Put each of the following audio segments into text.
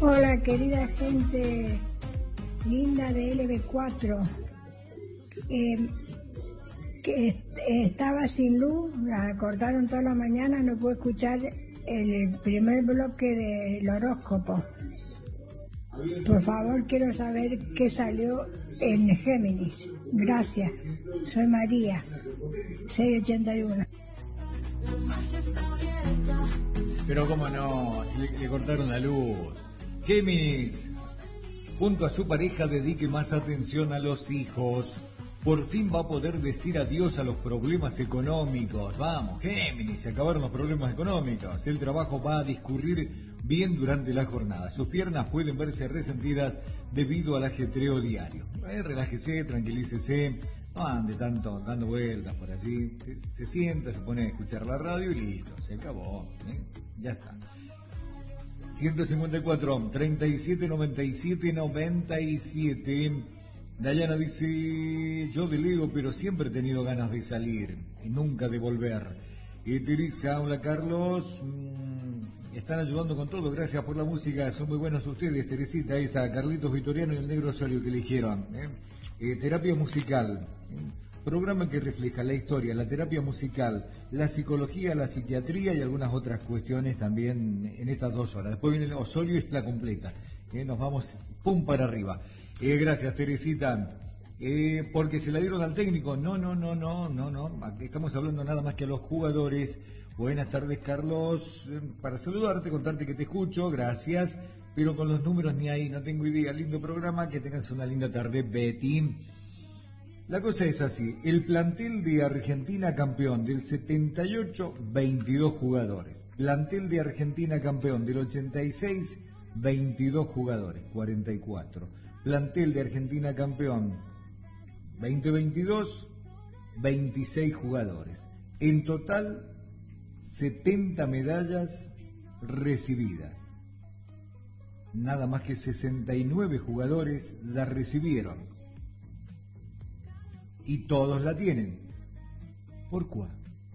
Hola, querida gente linda de LB4. Que estaba sin luz, la cortaron toda la mañana, no pude escuchar el primer bloque del horóscopo. Por favor, quiero saber qué salió en Géminis. Gracias. Soy María, 681. Pero cómo no, si le cortaron la luz. Géminis, junto a su pareja, dedique más atención a los hijos. Por fin va a poder decir adiós a los problemas económicos. Vamos, Géminis, se acabaron los problemas económicos. El trabajo va a discurrir bien durante la jornada. Sus piernas pueden verse resentidas debido al ajetreo diario. Relájese, tranquilícese, no ande tanto dando vueltas por allí. Se sienta, se pone a escuchar la radio y listo, se acabó. Ya está. 154, 37, 97, 97. Dayana dice, yo de Leo, pero siempre he tenido ganas de salir y nunca de volver. Teresa, hola Carlos, están ayudando con todo, gracias por la música, son muy buenos ustedes, Teresita, ahí está, Carlitos Vitoriano y el Negro Osorio que eligieron. Terapia musical, programa que refleja la historia, la terapia musical, la psicología, la psiquiatría y algunas otras cuestiones también en estas 2 horas. Después viene el Osorio y es la completa. Nos vamos pum para arriba. Gracias, Teresita. Porque se la dieron al técnico. No. Aquí estamos hablando nada más que a los jugadores. Buenas tardes, Carlos. Para saludarte, contarte que te escucho, gracias. Pero con los números ni ahí, no tengo idea. Lindo programa, que tengas una linda tarde, Betty. La cosa es así. El plantel de Argentina campeón del 78, 22 jugadores. Plantel de Argentina campeón del 86, 22 jugadores, 44. Plantel de Argentina campeón 2022, 26 jugadores. En total, 70 medallas recibidas. Nada más que 69 jugadores la recibieron. Y todos la tienen. ¿Por cuál?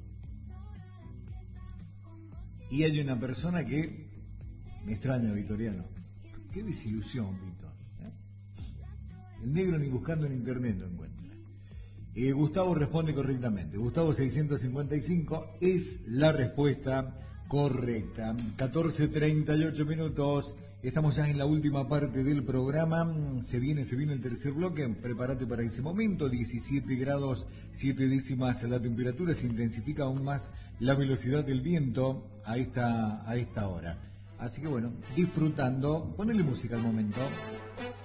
Y hay una persona que me extraña, Vitoriano. Qué desilusión, Víctor. El negro ni buscando en internet lo encuentra. Gustavo responde correctamente. Gustavo 655 es la respuesta correcta. 14:38 minutos. Estamos ya en la última parte del programa. Se viene el tercer bloque. Prepárate para ese momento. 17 grados 7 décimas la temperatura. Se intensifica aún más la velocidad del viento a esta hora. Así que bueno, disfrutando. Ponele música al momento.